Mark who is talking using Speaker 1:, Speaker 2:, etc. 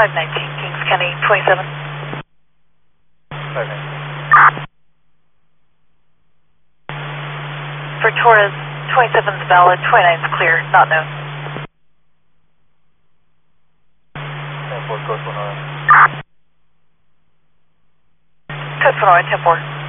Speaker 1: 519, Kings County 27.
Speaker 2: 519.
Speaker 1: For Torres, 27's valid, 29's clear, not known.
Speaker 2: 10-4, code 1
Speaker 1: Code 1 10-4.